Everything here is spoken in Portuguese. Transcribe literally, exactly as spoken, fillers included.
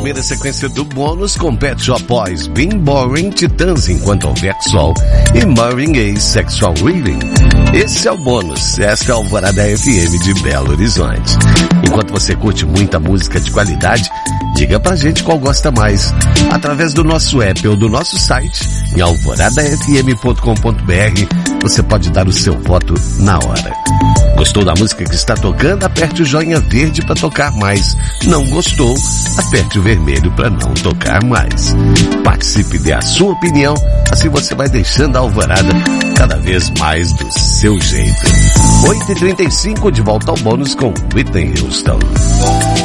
primeira sequência do bônus com Pet Shop Boys, Been Boring, Titãs Enquanto Houver Sol e Marvin Gaye, Sexual Healing. Esse é o bônus, esta é a Alvorada F M de Belo Horizonte. Enquanto você curte muita música de qualidade, diga pra gente qual gosta mais, através do nosso app ou do nosso site, em alvorada f m ponto com ponto b r, você pode dar o seu voto na hora. Gostou da música que está tocando? Aperte o joinha verde para tocar mais. Não gostou? Aperte o vermelho para não tocar mais. Participe, dê a sua opinião, assim você vai deixando a Alvorada cada vez mais do seu jeito. oito e trinta e cinco, de volta ao bônus com Whitney Houston.